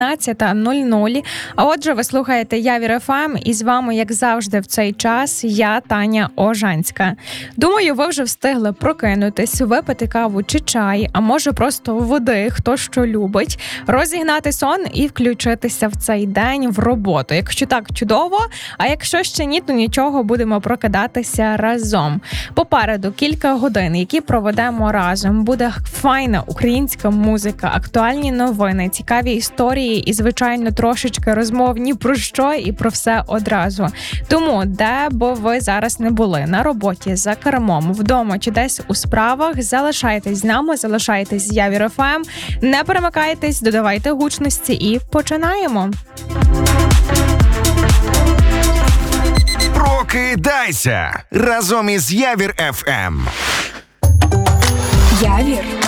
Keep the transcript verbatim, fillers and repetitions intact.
дев'ятнадцята нуль нуль. А отже, ви слухаєте Явір еф ем, і з вами, як завжди, в цей час я, Таня Ожанська. Думаю, ви вже встигли прокинутись, випити каву чи чай, а може просто води, хто що любить, розігнати сон і включитися в цей день в роботу. Якщо так, чудово, а якщо ще ні, то нічого, будемо прокидатися разом. Попереду кілька годин, які проведемо разом. Буде файна українська музика, актуальні новини, цікаві історії і, звичайно, трошечки розмов ні про що і про все одразу. Тому, де б ви зараз не були, на роботі, за кермом, вдома чи десь у справах, залишайтесь з нами, залишайтесь з Явір еф ем, не перемикайтесь, додавайте гучності і починаємо. Прокидайся разом із Явір еф ем. Явір